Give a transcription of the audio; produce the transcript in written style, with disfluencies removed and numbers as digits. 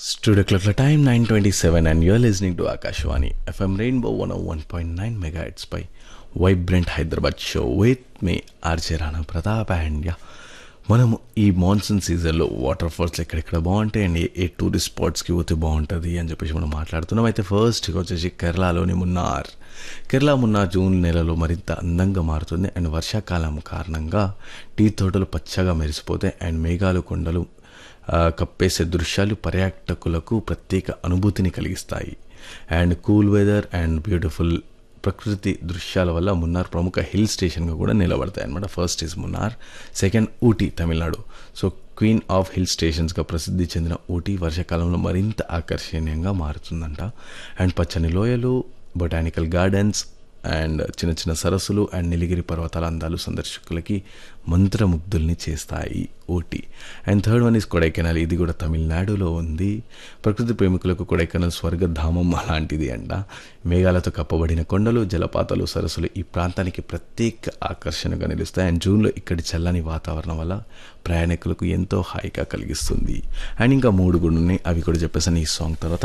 Studio Clock time 9:27 and you're listening to Akashwani FM Rainbow 101.9 megahertz by Vibrant Hyderabad show with me RJ Rana Pratap and మనము ఈ monsoon సీజన్లో water falls ఎక్కడెక్కడ బాగుంటాయండి, ఏ tourist స్పాట్స్కి పోతే బాగుంటుంది అని చెప్పేసి మనం మాట్లాడుతున్నాం. అయితే ఫస్ట్గా వచ్చేసి కేరళలోని మున్నార్ జూన్ నెలలో మరింత అందంగా మారుతుంది. అండ్ వర్షాకాలం కారణంగా టీ తోటలు పచ్చగా మెరిసిపోతాయి అండ్ మేఘాలు కొండలు కప్పేసే దృశ్యాలు పర్యాటకులకు ప్రత్యేక అనుభూతిని కలిగిస్తాయి. And cool weather and beautiful ప్రకృతి దృశ్యాల వల్ల మున్నార్ ప్రముఖ హిల్ స్టేషన్గా కూడా నిలబడతాయి అన్నమాట. First is Munnar, second Ooty Tamil Nadu. So queen of hill స్టేషన్స్గా ప్రసిద్ధి చెందిన ఊటీ వర్షాకాలంలో మరింత ఆకర్షణీయంగా మారుతుందంట. అండ్ పచ్చని లోయలు, బొటానికల్ గార్డెన్స్ అండ్ చిన్న చిన్న సరస్సులు అండ్ నీలగిరి పర్వతాల అందాలు సందర్శకులకి మంత్రముగ్ధుల్ని చేస్తాయి Ooty. And third one is Kodaikanal, ఇది కూడా తమిళనాడులో ఉంది. ప్రకృతి ప్రేమికులకు కొడైకెనాల్ స్వర్గధామం అలాంటిది అంట. మేఘాలతో కప్పబడిన కొండలు, జలపాతాలు, సరస్సులు ఈ ప్రాంతానికి ప్రత్యేక ఆకర్షణగా నిలుస్తాయి. అండ్ జూన్లో ఇక్కడి చల్లని వాతావరణం వల్ల ప్రయాణికులకు ఎంతో హాయిగా కలిగిస్తుంది. అండ్ ఇంకా 3 కూడా ఉన్నాయి, అవి కూడా చెప్పేసాను ఈ సాంగ్ తర్వాత.